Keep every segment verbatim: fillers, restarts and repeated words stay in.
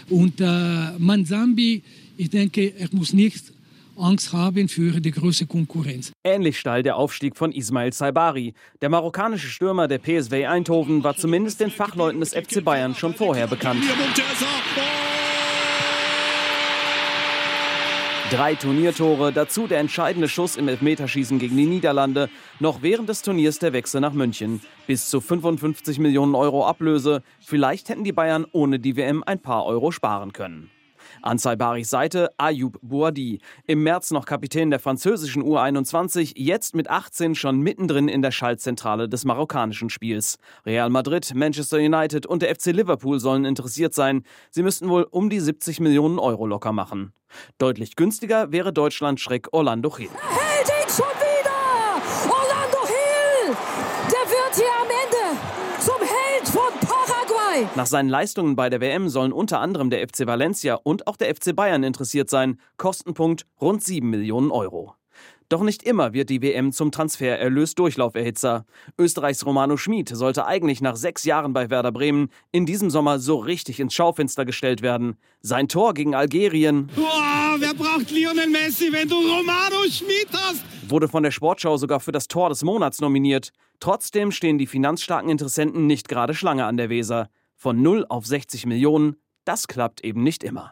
Und äh, Manzambi, ich denke, er muss nicht Angst haben für die große Konkurrenz. Ähnlich steil der Aufstieg von Ismail Saibari. Der marokkanische Stürmer der P S V Eindhoven war zumindest den Fachleuten des F C Bayern schon vorher bekannt. Drei Turniertore, dazu der entscheidende Schuss im Elfmeterschießen gegen die Niederlande. Noch während des Turniers der Wechsel nach München. Bis zu fünfundfünfzig Millionen Euro Ablöse. Vielleicht hätten die Bayern ohne die W M ein paar Euro sparen können. An Saibaris Seite Ayoub Bouadi. Im März noch Kapitän der französischen U einundzwanzig, jetzt mit achtzehn schon mittendrin in der Schaltzentrale des marokkanischen Spiels. Real Madrid, Manchester United und der F C Liverpool sollen interessiert sein. Sie müssten wohl um die siebzig Millionen Euro locker machen. Deutlich günstiger wäre Deutschland-Schreck Orlando Gil. Hält ihn schon wieder! Orlando Gil! Der wird hier am Ende zum Held von Paraguay! Nach seinen Leistungen bei der W M sollen unter anderem der F C Valencia und auch der F C Bayern interessiert sein. Kostenpunkt rund sieben Millionen Euro. Doch nicht immer wird die W M zum Transfererlös Durchlauferhitzer. Österreichs Romano Schmid sollte eigentlich nach sechs Jahren bei Werder Bremen in diesem Sommer so richtig ins Schaufenster gestellt werden. Sein Tor gegen Algerien, Boah, wer braucht Lionel Messi, wenn du Romano Schmid hast? Wurde von der Sportschau sogar für das Tor des Monats nominiert. Trotzdem stehen die finanzstarken Interessenten nicht gerade Schlange an der Weser. Von null auf sechzig Millionen, das klappt eben nicht immer.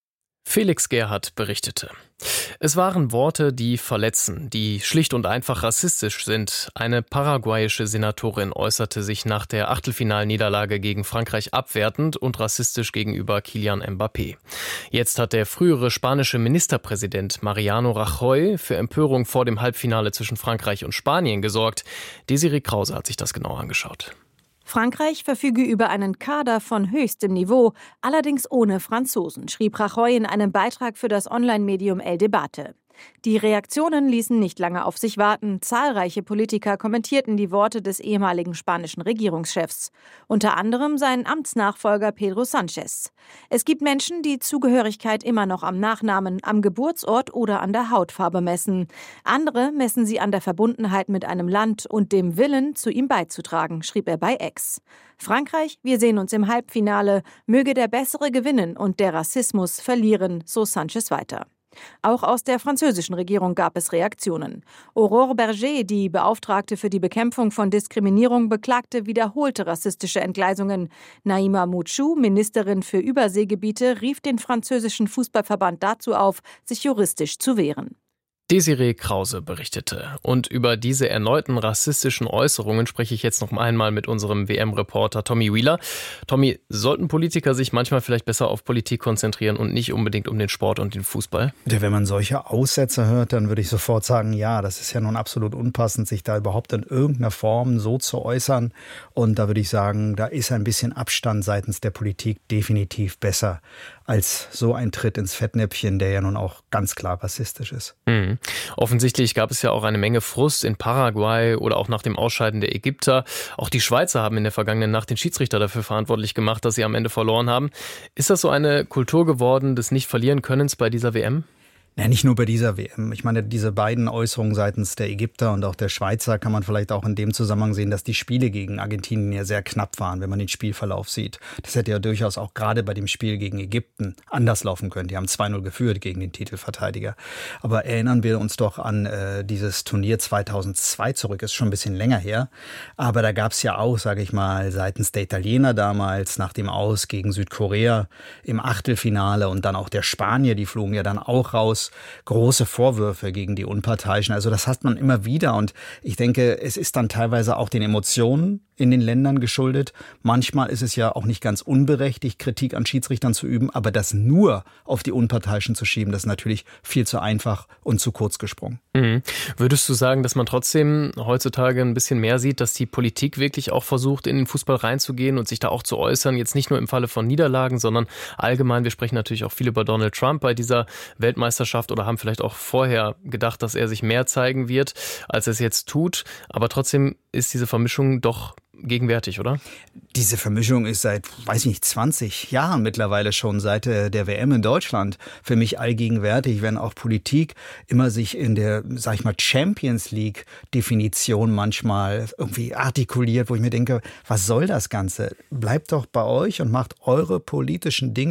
Felix Gerhardt berichtete. Es waren Worte, die verletzen, die schlicht und einfach rassistisch sind. Eine paraguayische Senatorin äußerte sich nach der Achtelfinalniederlage gegen Frankreich abwertend und rassistisch gegenüber Kylian Mbappé. Jetzt hat der frühere spanische Ministerpräsident Mariano Rajoy für Empörung vor dem Halbfinale zwischen Frankreich und Spanien gesorgt. Desiree Krause hat sich das genau angeschaut. Frankreich verfüge über einen Kader von höchstem Niveau, allerdings ohne Franzosen, schrieb Rajoy in einem Beitrag für das Online-Medium El Debate. Die Reaktionen ließen nicht lange auf sich warten. Zahlreiche Politiker kommentierten die Worte des ehemaligen spanischen Regierungschefs. Unter anderem sein Amtsnachfolger Pedro Sánchez. Es gibt Menschen, die Zugehörigkeit immer noch am Nachnamen, am Geburtsort oder an der Hautfarbe messen. Andere messen sie an der Verbundenheit mit einem Land und dem Willen, zu ihm beizutragen, schrieb er bei X. Frankreich, wir sehen uns im Halbfinale. Möge der Bessere gewinnen und der Rassismus verlieren, so Sánchez weiter. Auch aus der französischen Regierung gab es Reaktionen. Aurore Berger, die Beauftragte für die Bekämpfung von Diskriminierung, beklagte wiederholte rassistische Entgleisungen. Naïma Mouchou, Ministerin für Überseegebiete, rief den französischen Fußballverband dazu auf, sich juristisch zu wehren. Desiree Krause berichtete. Und über diese erneuten rassistischen Äußerungen spreche ich jetzt noch einmal mit unserem W M-Reporter Tommy Wheeler. Tommy, sollten Politiker sich manchmal vielleicht besser auf Politik konzentrieren und nicht unbedingt um den Sport und den Fußball? Ja, wenn man solche Aussätze hört, dann würde ich sofort sagen, ja, das ist ja nun absolut unpassend, sich da überhaupt in irgendeiner Form so zu äußern. Und da würde ich sagen, da ist ein bisschen Abstand seitens der Politik definitiv besser als so ein Tritt ins Fettnäpfchen, der ja nun auch ganz klar rassistisch ist. Mhm. Offensichtlich gab es ja auch eine Menge Frust in Paraguay oder auch nach dem Ausscheiden der Ägypter. Auch die Schweizer haben in der vergangenen Nacht den Schiedsrichter dafür verantwortlich gemacht, dass sie am Ende verloren haben. Ist das so eine Kultur geworden des Nicht-Verlieren-Könnens bei dieser W M? Ja, nicht nur bei dieser W M. Ich meine, diese beiden Äußerungen seitens der Ägypter und auch der Schweizer kann man vielleicht auch in dem Zusammenhang sehen, dass die Spiele gegen Argentinien ja sehr knapp waren, wenn man den Spielverlauf sieht. Das hätte ja durchaus auch gerade bei dem Spiel gegen Ägypten anders laufen können. Die haben zwei null geführt gegen den Titelverteidiger. Aber erinnern wir uns doch an äh, dieses Turnier zweitausendzwei zurück. Ist schon ein bisschen länger her. Aber da gab es ja auch, sage ich mal, seitens der Italiener damals nach dem Aus gegen Südkorea im Achtelfinale und dann auch der Spanier, die flogen ja dann auch raus. Große Vorwürfe gegen die Unparteiischen. Also das hat man immer wieder und ich denke, es ist dann teilweise auch den Emotionen in den Ländern geschuldet. Manchmal ist es ja auch nicht ganz unberechtigt, Kritik an Schiedsrichtern zu üben, aber das nur auf die Unparteiischen zu schieben, das ist natürlich viel zu einfach und zu kurz gesprungen. Mhm. Würdest du sagen, dass man trotzdem heutzutage ein bisschen mehr sieht, dass die Politik wirklich auch versucht, in den Fußball reinzugehen und sich da auch zu äußern, jetzt nicht nur im Falle von Niederlagen, sondern allgemein, wir sprechen natürlich auch viel über Donald Trump bei dieser Weltmeisterschaft oder haben vielleicht auch vorher gedacht, dass er sich mehr zeigen wird, als er es jetzt tut, aber trotzdem ist diese Vermischung doch gegenwärtig, oder? Diese Vermischung ist seit, weiß ich nicht, zwanzig Jahren mittlerweile schon, seit der W M in Deutschland für mich allgegenwärtig, wenn auch Politik immer sich in der, sag ich mal, Champions League Definition manchmal irgendwie artikuliert, wo ich mir denke, was soll das Ganze? Bleibt doch bei euch und macht eure politischen Dinge.